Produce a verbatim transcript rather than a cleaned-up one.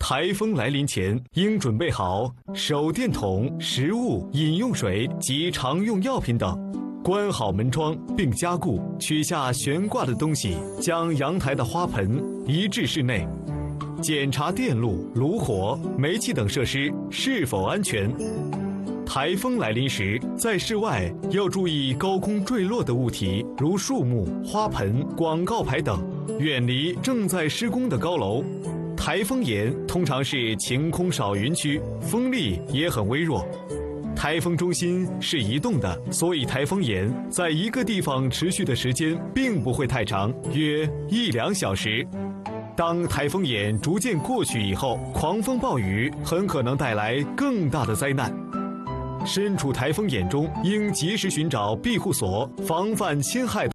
台风来临前，应准备好手电筒、食物、饮用水及常用药品等，关好门窗并加固，取下悬挂的东西，将阳台的花盆移至室内，检查电路、炉火、煤气等设施是否安全。台风来临时，在室外要注意高空坠落的物体，如树木、花盆、广告牌等，远离正在施工的高楼。台风眼通常是晴空少云区，风力也很微弱。台风中心是移动的，所以台风眼在一个地方持续的时间并不会太长，约一两小时。当台风眼逐渐过去以后，狂风暴雨很可能带来更大的灾难。身处台风眼中，应及时寻找庇护所，防范侵害等。